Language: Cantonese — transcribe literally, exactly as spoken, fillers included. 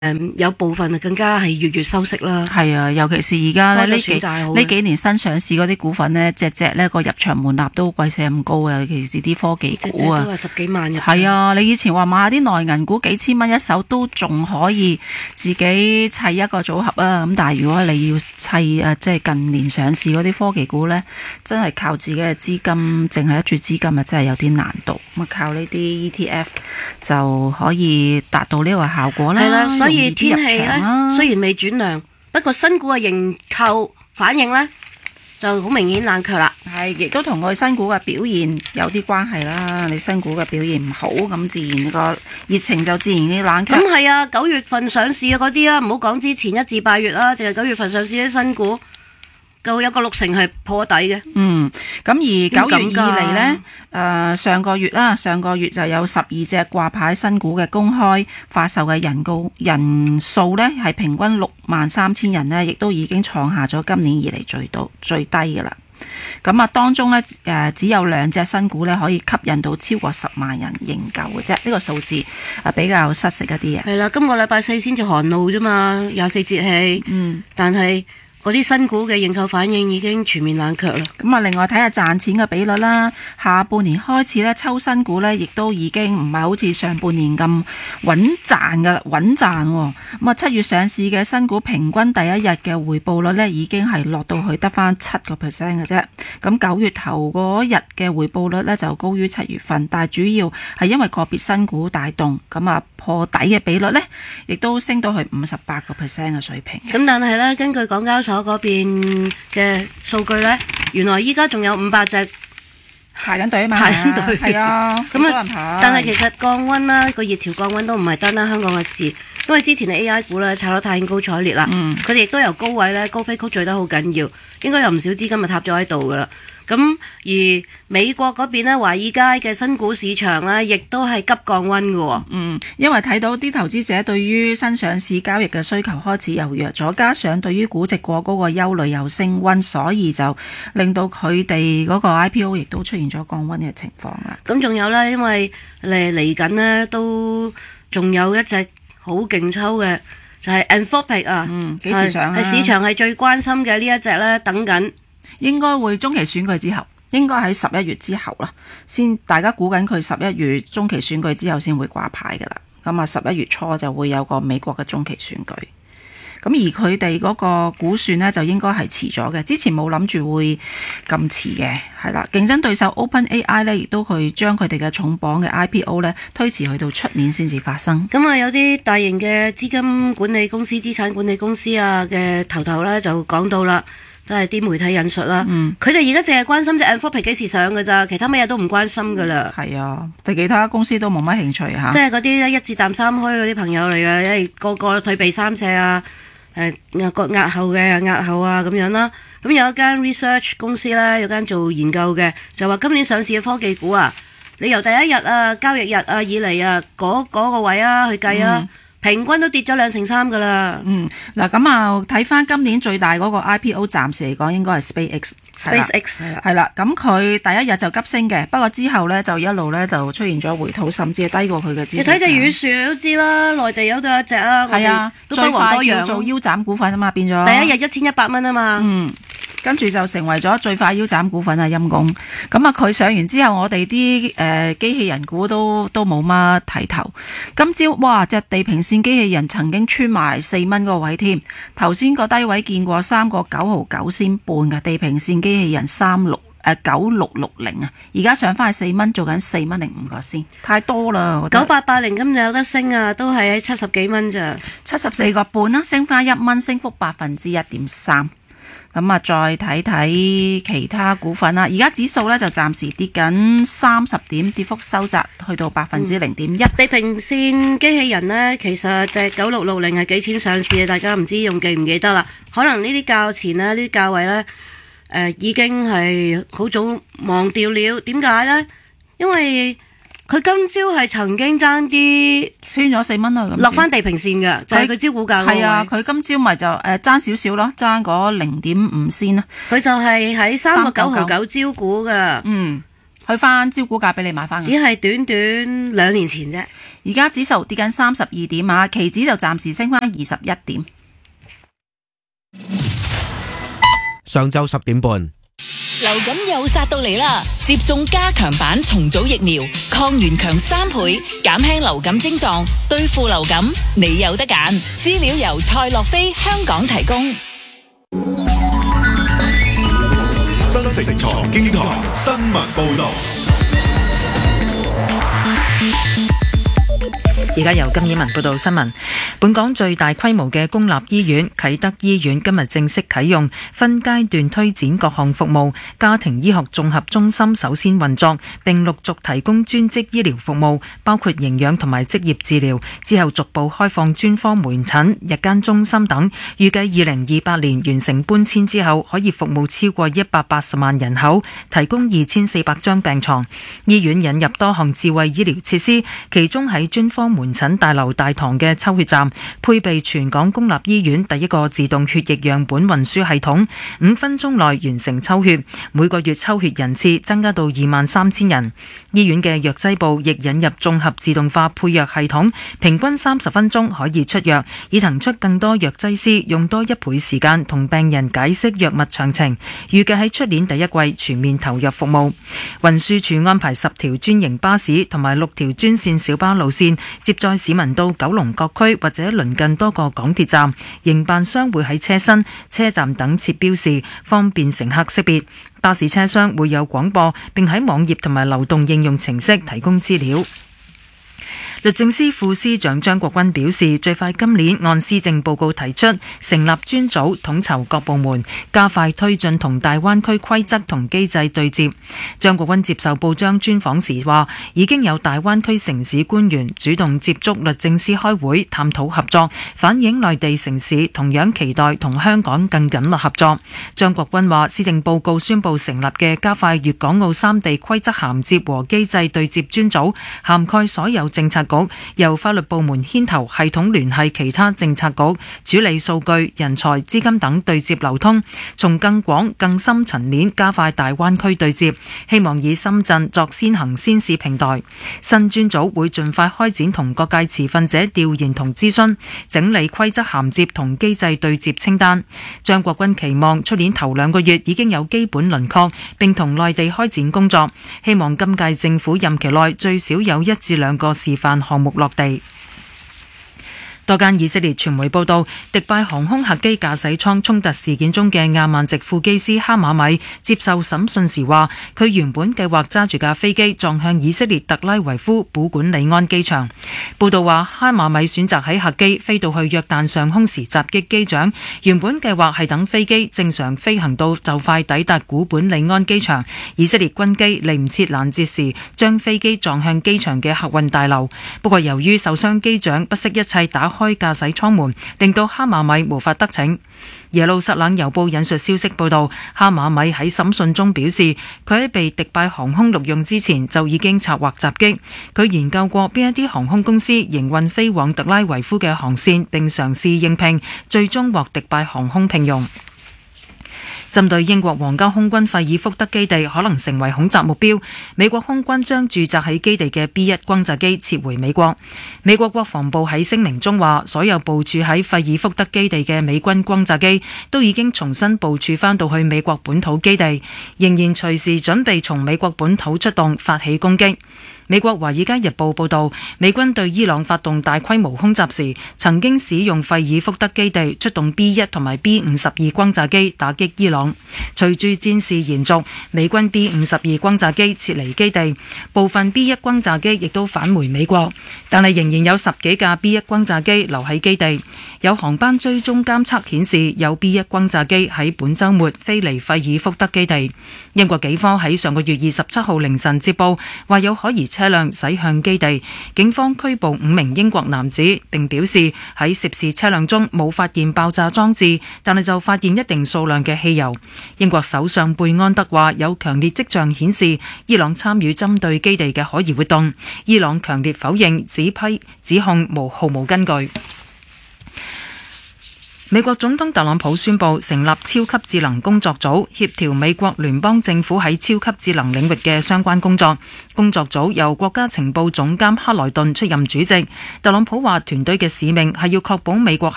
誒，有部分啊更加係月月收息啦。 係啊，尤其是而家咧呢幾呢幾年新上市嗰啲股份呢，隻隻呢個入場門檻都貴死咁高啊！尤其是啲科技股啊， 隻隻都係十幾萬入。 係啊，你以前話買啲內銀股幾千蚊一手都仲可以自己砌一個組合啊！咁但係如果你要砌誒即係近年上市嗰啲科技股呢，真係靠自己嘅資金，淨係一注資金啊，真係有啲難度。咁啊，靠呢啲 E T F 就可以達到呢個效果啦。 係啦，所以天氣咧雖然未轉涼，不過新股嘅認購反應咧就好明顯冷卻啦。 係，亦都同佢新股嘅表現有啲關係啦。你新股嘅表現唔好，咁自然個熱情就自然啲冷卻。 咁係啊，九月份上市嘅嗰啲啊，唔好講之前一至八月啦，淨係九月份上市啲新股。夠有個六成係破底嘅。 嗯，咁而九月以嚟呢，誒、呃、上個月啦，上個月就有十二隻掛牌新股嘅公開發售嘅人告人數呢，係平均六萬三千人呢，亦都已經創下咗今年以嚟最多最低嘅啦。咁啊，當中呢，誒只有兩隻新股呢，可以吸引到超過十萬人認購嘅啫。呢、這個數字啊比較失色一啲嘅。 係啦，今個禮拜四先至寒露啫嘛，廿四節氣。嗯，但係。嗰啲新股嘅認購反應已經全面冷卻啦。 咁啊，另外睇下賺錢嘅比率啦。下半年開始咧，抽新股咧，亦都已經唔係好似上半年咁穩賺噶啦，穩賺。咁啊，七月上市嘅新股平均第一日嘅回報率咧，已經係落到去得翻七個 percent 嘅啫。咁九月頭嗰日嘅回報率咧就高於七月份，但係主要係因為個別新股帶動，咁啊破底嘅比率咧，亦都升到去五十八個 percent 嘅水平。 咁但係咧，根據港交所嗰邊嘅數據呢，原來依家仲有五百隻排緊隊啊嘛， 排緊隊係啊，咁多人排。 但係其實降溫啦，個熱潮降溫都唔係單單香港嘅事，因為之前嘅 A I 股咧炒得太興高采烈啦，佢哋亦都由高位咧高飛曲墜得好緊要，應該有唔少資金就插咗喺度噶啦。咁而美國嗰邊咧，華爾街嘅新股市場咧，亦都係急降溫嘅喎。 嗯，因為睇到啲投資者對於新上市交易嘅需求開始又弱咗，加上對於估值過高嘅憂慮又升溫，所以就令到佢哋嗰個 I P O 亦都出現咗降溫嘅情況啦。 咁仲有咧，因為嚟嚟緊呢，都仲有一隻好勁抽嘅，就係 Anthropic 啊。 嗯，幾時上啊？ 係市場係最關心嘅呢一隻咧，等緊。 應該會中期選舉之後，應該喺十一月之後啦，先大家估緊佢十一月中期選舉之後先會掛牌噶啦。咁啊，十一月初就會有個美國嘅中期選舉。咁而佢哋嗰個估算呢，就應該係遲咗嘅。之前冇諗住會咁遲嘅，係啦。競爭對手 OpenAI 呢，亦都去將佢哋嘅重磅嘅 I P O 呢推遲去到出年先至發生。 咁啊，有啲大型嘅資金管理公司、資產管理公司啊嘅頭頭呢，就講到啦。都係啲媒體引述啦，佢哋而家淨係關心隻 Anthropic 幾時上㗎咋，其他乜嘢都唔關心㗎啦。 係、嗯、啊，對其他公司都冇乜興趣嚇。 即係嗰啲一至淡三虛嗰啲朋友嚟嘅，因為個個退避三舍啊，誒壓個壓後嘅壓後啊咁樣啦。咁有一間 research 公司咧，有間做研究嘅，就話今年上市嘅科技股啊，你由第一日啊交易日啊以嚟啊嗰嗰個位啊去計啊。嗯平均都跌咗兩成三噶啦。嗯， 嗱咁啊，睇翻今年最大嗰個 I P O， 暫時嚟講應該係 SpaceX。 SpaceX 係啦，咁佢第一日就急升嘅，不過之後咧就一路咧就出現咗回吐，甚至係低過佢嘅。 你睇隻羽樹都知啦，內地有對一隻啊， 係啊， 都不遑多讓。 叫做腰斬股份啊嘛，變咗。 第一日一千一百蚊啊嘛。 嗯。跟住就成為咗最快腰斬股份啊，陰公。咁啊，佢上完之後，我哋啲誒機器人股都都冇乜睇頭。今朝哇，隻地平線機器人曾經穿埋四蚊個位添。頭先個低位見過三個九毫九仙半嘅地平線機器人三六誒九六六零啊，而家上翻去四蚊，做緊四蚊零五個先，太多啦。 九八八零今日有得升啊，都係喺七十幾蚊咋， 七十四個半啦，升翻一蚊，升幅百分之一點三。咁啊，再睇睇其他股份啦。而家指數咧就暫時跌緊三十點，跌幅收窄去到百分之零點一。 地平線機器人呢，其實隻九六六零係幾錢上市嘅？大家唔知用記唔記得啦？可能呢啲價錢呢，呢啲價位呢，誒、呃、已經係好早忘掉了。點解呢？因為佢今朝係曾經爭啲穿咗四蚊啊， 落翻地平線嘅，就係、是、佢招股價嗰個位。係啊， 佢今朝咪就誒爭少少咯，爭嗰零點五先啦。 佢就係喺三個九毫九招股嘅。 嗯， 去翻招股價俾你買翻。 只係短短兩年前啫。 而家指數跌緊三十二點啊，期指就暫時升翻二十一點。 上晝十點半， 流感又殺到嚟啦！接種加強版重組疫苗，抗原強三倍，減輕流感症狀，對付流感你有得揀。資料由蔡樂飛香港提供。 新城財經台新聞報道。 而家由金燕文報道新聞。本港最大規模嘅公立醫院啟德醫院今日正式啟用，分階段推展各項服務。家庭醫學綜合中心首先運作，並陸續提供專職醫療服務，包括營養同埋職業治療。之後逐步開放專科門診、日間中心等。預計二零二八年完成搬遷之後，可以服務超過一百八十萬人口，提供二千四百張病床。醫院引入多項智慧醫療設施，其中喺專科門診大樓大堂嘅抽血站配備全港公立醫院第一個自動血液樣本運輸系統，五分鐘內完成抽血，每個月抽血人次增加到二萬三千人。醫院嘅藥劑部亦引入綜合自動化配藥系統，平均三十分鐘可以出藥，以騰出更多藥劑師用多一倍時間同病人解釋藥物詳情。預計喺出年第一季全面投入服務。運輸署安排十條專營巴士同埋六條專線小巴路線接載市民到九龍各區或者鄰近多個港鐵站，營辦商會喺車身、車站等設標示，方便乘客識別。巴士車廂會有廣播，並喺網頁同埋流動應用程式提供資料。律政司副司長張國鈞表示，最快今年按施政報告提出成立專組，統籌各部門，加快推進同大灣區規則同機制對接。張國鈞接受報章專訪時話，已經有大灣區城市官員主動接觸律政司開會探討合作，反映內地城市同樣期待同香港更緊密合作。張國鈞話，施政報告宣布成立嘅加快粵港澳三地規則銜接和機制對接專組，涵蓋所有政策局，由法律部門牽頭系統聯繫其他政策局，處理數據、人才、資金等對接流通，從更廣更深層面加快大灣區對接，希望以深圳作先行先試平台。新專組會盡快開展同各界持份者調研同諮詢，整理規則銜接同機制對接清單。張國鈞期望出年頭兩個月已經有基本輪廓，並同內地開展工作，希望今屆政府任期內最少有一至兩個示範項目落地。多間以色列傳媒報道，迪拜航空客機駕駛艙衝突事件中嘅亞曼籍副機師哈馬米接受審訊時話，佢原本計劃揸住架飛機撞向以色列特拉維夫古管里安機場。報道話，哈馬米選擇喺客機飛到去約旦上空時襲擊機長，原本計劃係等飛機正常飛行到就快抵達古本里安機場，以色列軍機嚟唔切攔截時，將飛機撞向機場嘅客運大樓。不過由於受傷機長不惜一切打開駕駛艙門，令到哈馬米無法得逞。耶路撒冷郵報引述消息報道，哈馬米喺審訊中表示，佢喺被迪拜航空錄用之前就已經策劃襲擊。佢研究過邊一啲航空公司營運飛往特拉維夫嘅航線，並嘗試應聘，最終獲迪拜航空聘用。針對英國皇家空軍費爾福德基地可能成為恐襲目標，美國空軍將駐紮喺基地嘅 B 一 轟炸機撤回美國。美國國防部喺聲明中話，所有部署喺費爾福德基地嘅美軍轟炸機都已經重新部署返到去美國本土基地，仍然隨時準備從美國本土出動發起攻擊。美國《華爾街日報》報導，美軍對伊朗發動大規模空襲時，曾經使用費爾福德基地出動 B 一 同埋 B 五十二轟炸機打擊伊朗。隨住戰事延續，美軍 B 五十二轟炸機撤離基地，部分 B 一 轟炸機亦都返回美國，但係仍然有十幾架 B 一 轟炸機留喺基地。有航班追蹤監測顯示，有 B 一 轟炸機喺本週末飛離費爾福德基地。英國警方喺上個月二十七號凌晨接報，話有可疑車輛駛向基地，警方拘捕五名英國男子，並表示喺涉事車輛中冇發現爆炸裝置，但係就發現一定數量嘅汽油。英國首相貝安德話有強烈跡象顯示伊朗參與針對基地嘅可疑活動，伊朗強烈否認指批指控無毫無根據。 美國總統特朗普宣布成立超級智能工作組，協調美國聯邦政府喺超級智能領域嘅相關工作。工作組由國家情報總監克萊頓出任主席。特朗普話團隊嘅使命係要確保美國